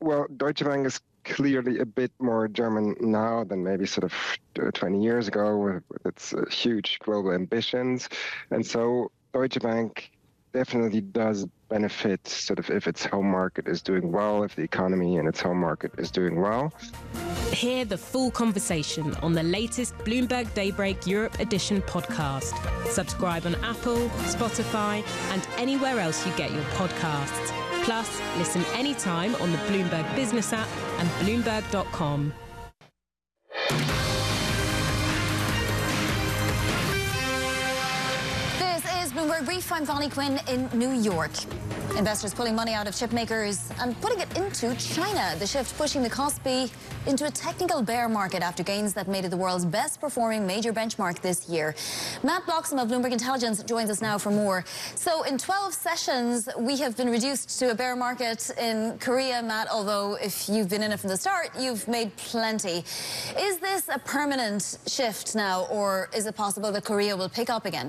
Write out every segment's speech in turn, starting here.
Well, Deutsche Bank is clearly a bit more German now than maybe sort of 20 years ago with its huge global ambitions. And so Deutsche Bank definitely does benefit sort of if its home market is doing well, if the economy in its home market is doing well. Hear the full conversation on the latest Bloomberg Daybreak Europe Edition podcast. Subscribe on Apple, Spotify, and anywhere else you get your podcasts. Plus, listen anytime on the Bloomberg Business app and Bloomberg.com. This is Bloomberg Brief. I'm Vonnie Quinn in New York. Investors pulling money out of chip makers and putting it into China. The shift pushing the Kospi into a technical bear market after gains that made it the world's best performing major benchmark this year. Matt Bloxham of Bloomberg Intelligence joins us now for more. So in 12 sessions, we have been reduced to a bear market in Korea, Matt, although if you've been in it from the start, you've made plenty. Is this a permanent shift now, or is it possible that Korea will pick up again?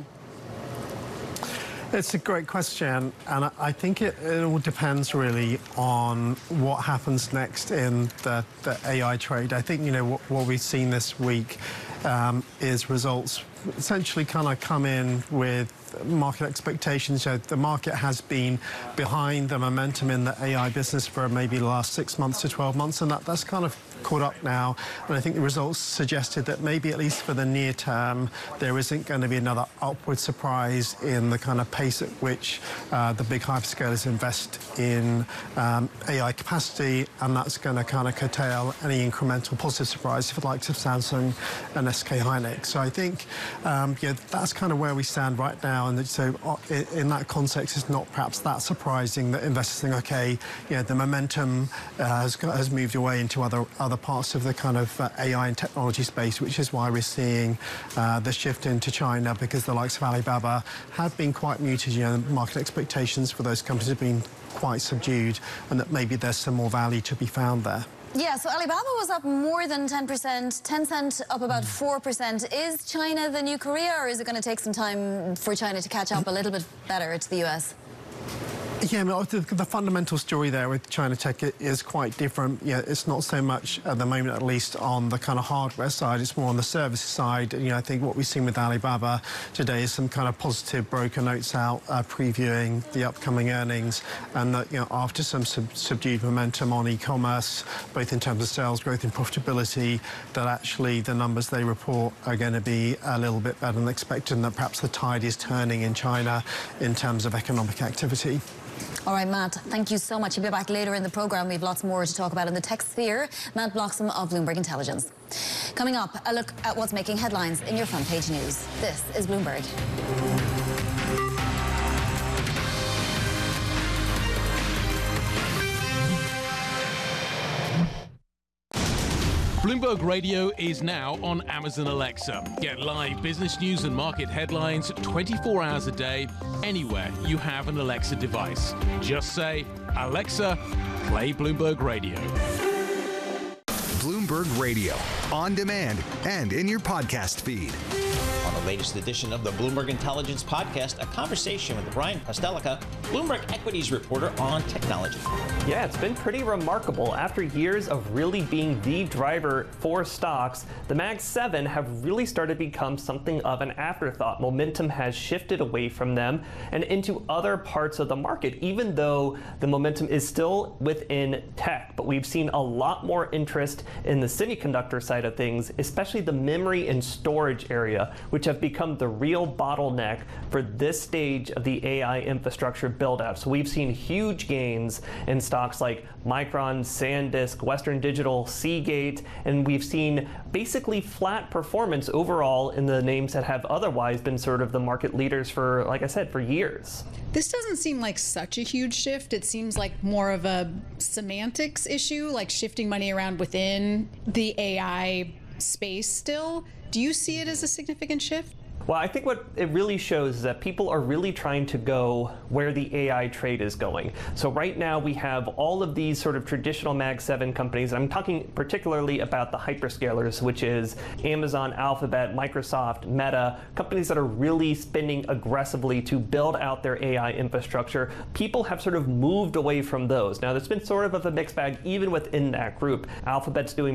It's a great question, and I think it all depends really on what happens next in the AI trade. I think, you know, what we've seen this week is results essentially kind of come in with market expectations. So the market has been behind the momentum in the AI business for maybe the last 6 months to 12 months, and that's kind of caught up now. And I think the results suggested that maybe at least for the near term, there isn't going to be another upward surprise in the kind of pace at which the big hyperscalers invest in AI capacity, and that's going to kind of curtail any incremental positive surprise for the likes of Samsung and SK Hynix. So I think yeah, that's kind of where we stand right now. And so in that context, it's not perhaps that surprising that investors think, okay, yeah, the momentum has moved away into other parts of the kind of AI and technology space, which is why we're seeing the shift into China, because the likes of Alibaba have been quite muted. You know, market expectations for those companies have been quite subdued, and that maybe there's some more value to be found there. Yeah, so Alibaba was up more than 10%, Tencent up about 4%. Is China the new Korea, or is it going to take some time for China to catch up a little bit better to the US? Yeah, I mean, the fundamental story there with China Tech is quite different. Yeah, it's not so much at the moment, at least, on the kind of hardware side. It's more on the services side. And, you know, I think what we've seen with Alibaba today is some kind of positive broker notes out previewing the upcoming earnings, and that, you know, after some subdued momentum on e-commerce, both in terms of sales growth and profitability, that actually the numbers they report are going to be a little bit better than expected, and that perhaps the tide is turning in China in terms of economic activity. All right, Matt, thank you so much. You'll be back later in the programme. We have lots more to talk about in the tech sphere. Matt Bloxham of Bloomberg Intelligence. Coming up, a look at what's making headlines in your front page news. This is Bloomberg. Bloomberg Radio is now on Amazon Alexa. Get live business news and market headlines 24 hours a day, anywhere you have an Alexa device. Just say, Alexa, play Bloomberg Radio. Bloomberg Radio, on demand and in your podcast feed. On the latest edition of the Bloomberg Intelligence Podcast, a conversation with Brian Kostelka, Bloomberg Equities reporter on technology. Yeah, it's been pretty remarkable. After years of really being the driver for stocks, the Mag 7 have really started to become something of an afterthought. Momentum has shifted away from them and into other parts of the market, even though the momentum is still within tech. But we've seen a lot more interest in the semiconductor side of things, especially the memory and storage area, which have become the real bottleneck for this stage of the AI infrastructure build-out. So we've seen huge gains in stocks like Micron, SanDisk, Western Digital, Seagate, and we've seen basically flat performance overall in the names that have otherwise been sort of the market leaders for, like I said, for years. This doesn't seem like such a huge shift. It seems like more of a semantics issue, like shifting money around within the AI space still. Do you see it as a significant shift? Well, I think what it really shows is that people are really trying to go where the AI trade is going. So right now we have all of these sort of traditional Mag 7 companies. I'm talking particularly about the hyperscalers, which is Amazon, Alphabet, Microsoft, Meta, companies that are really spending aggressively to build out their AI infrastructure. People have sort of moved away from those. Now, there's been sort of a mixed bag even within that group. Alphabet's doing